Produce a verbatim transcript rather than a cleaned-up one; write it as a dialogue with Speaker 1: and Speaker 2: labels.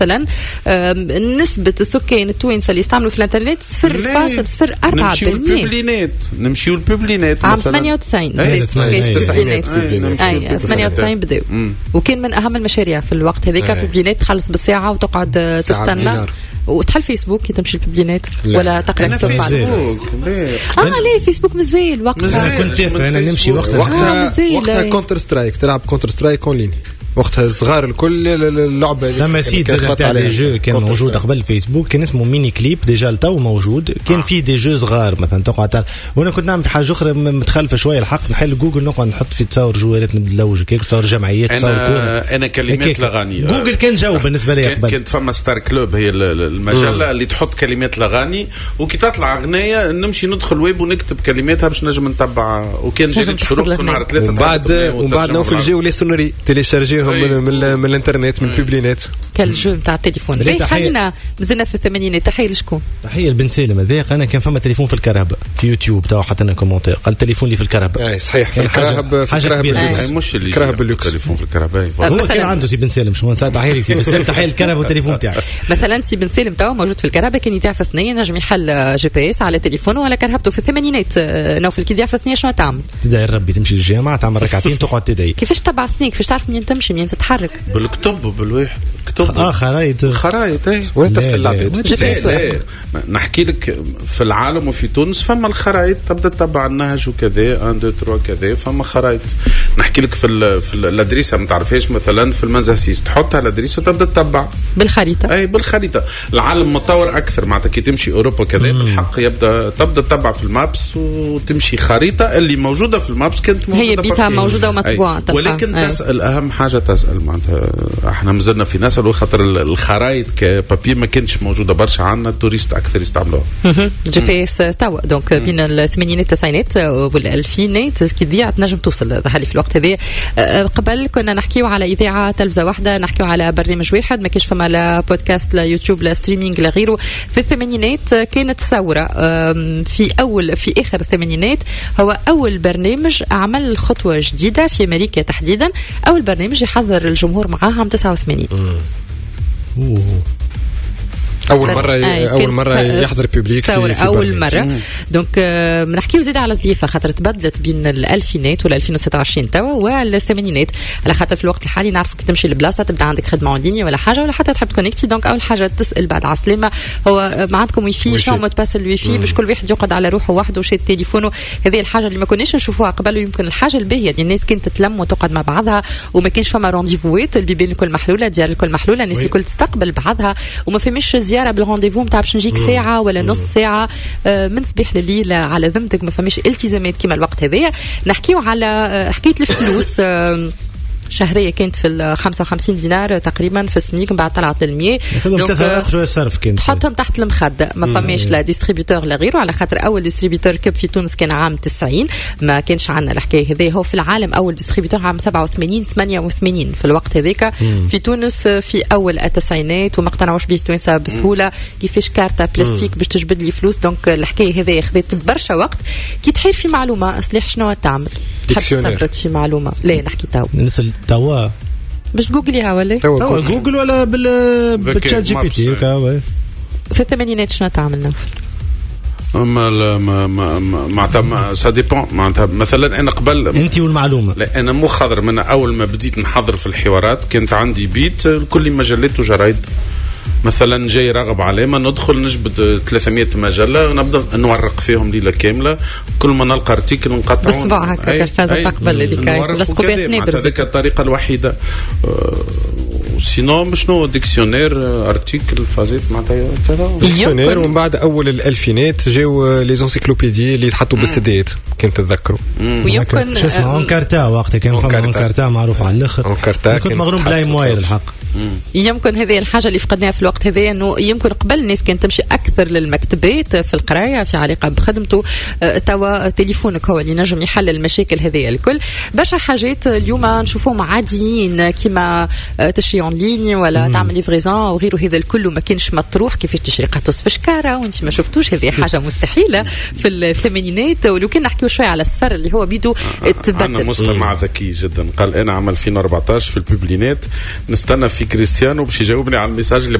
Speaker 1: مثلا نسبة السكان التوانسة اللي يستعملوا في الانترنت صفر فاصل صفر أربعة بالمئة.
Speaker 2: نمشيو الببلينات نمشيو الببلينات
Speaker 1: عام ثمانية وتسعين
Speaker 2: أي
Speaker 1: ثمانية وتسعين بدأوا، وكان من أهم المشاريع في الوقت هذاك ببلينات تخلص بالساعة وتقعد تستنى وتحل فيسبوك كي تمشي الببلينات ولا تقرا كتب
Speaker 2: فيسبوك.
Speaker 1: اه لا فيسبوك مازال وقت
Speaker 3: كنت انا نمشي وقتها
Speaker 4: وقتها, وقتها كونتر سترايك تلعب كونتر سترايك اون لين وقتها صغار الكل اللعبه
Speaker 3: لما سيت تاع دي جو كان موجود قبل الفيسبوك كان اسمه ميني كليب ديجا التو موجود كان آه. فيه دي جو صغار مثلا تقعد وانا كنت نعمل حاجه اخرى متخلفه شويه الحق نحل جوجل نقعد نحط في تصور جوالات نلوج كيك تصور جمعيات تصور كوره
Speaker 2: انا كلمات الاغاني
Speaker 3: جوجل كان جو بالنسبه لي قبل
Speaker 2: كنت فما ستار كلوب هي المجله م. اللي تحط كلمات الاغاني وكي تطلع اغنيه نمشي ندخل ويب ونكتب كلماتها باش نجم نتبع وكان جريت شروق كل نهار ثلاثه
Speaker 4: وبعد وبعد نوفل جيو لي سونوري تيليشارجيهم من من الانترنت من الببلينات
Speaker 1: كالجو نتاع التليفون. خلينا مازلنا في الثمانينات. تحيه لشكون؟
Speaker 3: تحيه لبن سالم هذاك. انا كان فما تليفون في الكرهبه في يوتيوب تاع حتى انا كومونتير قال تليفون لي في الكرهبه.
Speaker 4: اي صحيح في الكرهبه في الكرهبه
Speaker 2: مش اللي
Speaker 4: الكرهبه اللوكس
Speaker 2: تليفون في الكرهبه
Speaker 3: هو كان عنده سي بن سالم شو نسال تحيه لك سي بن سالم تحيه الكرهبه والتليفون تاعك.
Speaker 1: مثلا سي بن سالم تاعو موجود في الكرهبه كان يدير في ثنيه نجم يحل جي بي اس على تليفونه ولا كرهبته في الثمانينات. نوفل كي يدير في ثنيه شنو تعمل؟
Speaker 3: تدعي ربي تمشي للجامعه تعمل ركعتين تقعد تدعي.
Speaker 1: كيفاش تبع ثنيك كيفاش تعرف منين تمشي منين تتحرك؟
Speaker 2: بالكتب بالواحد كتب
Speaker 3: اه خرايط
Speaker 2: خرايط اي
Speaker 4: وين تسال العباد.
Speaker 2: نحكي لك في العالم وفي تونس فما الخرايط تبدا تتبع النهج وكذا واحد اثنين ثلاثة كذا فما خرايط. نحكي لك في ال في الادريسه ما تعرفهاش مثلا في المنزهسيس تحطها الادريسه وتبدا تتبع
Speaker 1: بالخريطه.
Speaker 2: اي بالخريطه. العالم متطور اكثر معناتها كي تمشي اوروبا كذا بالحق يبدا تبدا تتبع في المابس وتمشي خريطه اللي موجوده في المابس كانت موجوده
Speaker 1: هي بيتها موجوده ومطبوعه.
Speaker 2: ولكن أي. تسال اهم حاجه تسال معناتها احنا مازلنا في نسال خاطر الخرايط كبابي ما كانتش موجوده برشا عندنا التوريست اكثر يستعملوها.
Speaker 1: جي بي اس توا دونك بين الثمانينات التسعينات والالفينات كي تذيع تنجم توصل ظهر في الوقت هذا. قبل كنا نحكيو على اذاعه تلفزه واحده نحكيو على برنامج واحد ما كانش فما لا بودكاست لا يوتيوب لا ستريمينغ لا غيره. في الثمانينات كانت ثوره في اول في اخر الثمانينات هو اول برنامج عمل خطوه جديده في امريكا تحديدا. اول برنامج يحضر الجمهور معاه عام تسعة وثمانين.
Speaker 3: اوه
Speaker 4: اول مره اول مره يحضر بيبليك في, في
Speaker 1: اول مره. دونك بنحكيو زيد على الضيافه خاطر تبدلت بين الالفينات ولا ألفين وستة وعشرين توا والثمانينات على خاطر في الوقت الحالي نعرفوا كي تمشي لبلاصه تبدا عندك خدمه اون ليني ولا حاجه ولا حتى تحب تكونيكتي. دونك اول حاجه تسال بعد على السلامه هو ما عندكم واي فاي شنو مود باس الواي فاي باش كل واحد يقعد على روحه وحده وشاد تليفونه. هذه الحاجه اللي ما كناش نشوفوها قبل ويمكن الحاجه الباهيه اللي الناس كانت تتلم وتقعد مع بعضها وما كانش فما رونديفوات البيبان الكل محلوله ديار الكل محلوله الناس الكل تستقبل بعضها وما فماش زياره بالرونديفو نتاع باش نجيك ساعة ولا نص ساعة من صباح لليل على ذمتك ما فماش التزامات كما الوقت هذايا. نحكيو على حكاية الفلوس شهرية كانت في خمسة وخمسين دينار تقريبا في السميك من بعد طلعت للمية.
Speaker 3: دونك شوية صرف كانت
Speaker 1: تحطهم تحت المخدة ما فماش لا ديستريبيوتور لا غيره على خاطر أول ديستريبيوتور كب في تونس كان عام تسعين ما كانش عندنا الحكاية هذه. هو في العالم أول ديستريبيوتور عام سبعة وثمانين ثمانية وثمانين في الوقت هذاك. في تونس في أول التسعينات وما اقتنعوش به التوانسة بسهولة كيفاش كارتا بلاستيك باش تجبد لي فلوس. دونك الحكاية هذه خذت برشا وقت كي تحير في معلومة أصلح شنو تعمل تحب تثبت في معلومة لا نحكي توا
Speaker 3: نسأل توا
Speaker 1: باش جوجليها ولا
Speaker 3: توا جوجل ولا بال بالتشات جي بي تي
Speaker 1: في الثمانينات شنو تعمل نوفل؟
Speaker 2: ما ما ما معناتها سا ديبون معناتها مثلا انا قبل
Speaker 3: انت والمعلومه لا
Speaker 2: انا مو خضر من اول ما بديت نحضر في الحوارات كانت عندي بيت كل مجلات وجرايد مثلا جاي راغب علامه ندخل نجبد ثلاثمية مجله ونبدا نورق فيهم ليله كامله كل ما نلقى ارتيكل نقطعه
Speaker 1: بصبع هكا كالفازه تقبل هذيك لصقوا بها نادر
Speaker 2: هذيك الطريقه الوحيده. سينو شنو ديكسيونير ارتيكل فازيت معناتها كذا
Speaker 4: ديكسيونير. ومن بعد اول الالفينات جاو لي زونسيكلوبيدي اللي يتحطوا بالسديات كنت تتذكروا
Speaker 1: ويمكن
Speaker 3: شو اسمه اونكارتا وقتها كان فما اونكارتا معروف على الاخر
Speaker 4: اونكارتا
Speaker 3: كنت مغروم بلاي موير الحق.
Speaker 1: يمكن هذه الحاجة اللي فقدناها في الوقت هذا انه يمكن قبل الناس كانت تمشي اكثر للمكتبات في القرايه في علاقه بخدمته. توا تليفونك هو اللي نجم يحل المشاكل هذه الكل. برشا حاجات اليوم نشوفوهم عاديين كيما تشري اون لين ولا مم. تعمل ليفريزون وغيره. هذا الكل ما كانش مطروح كيفاش تشري قطوس في شكاره وانت ما شفتوش. هذه حاجه مستحيله في الثمانينات. ولو كنا نحكيو شويه على السفر اللي هو بيدو تبدل.
Speaker 2: انا مستمع ذكي جدا قال انا عام ألفين وأربعطاش في الببلينات نستنى في في كريستيانو باش يجاوبني على الميساج اللي